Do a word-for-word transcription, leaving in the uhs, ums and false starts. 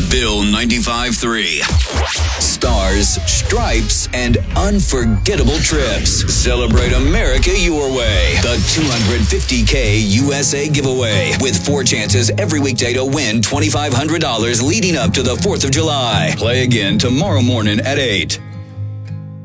Bill ninety-five three. Stars, stripes, and unforgettable trips. Celebrate America your way. The two hundred fifty K U S A giveaway with four chances every weekday to win twenty-five hundred dollars leading up to the fourth of July. Play again tomorrow morning at eight.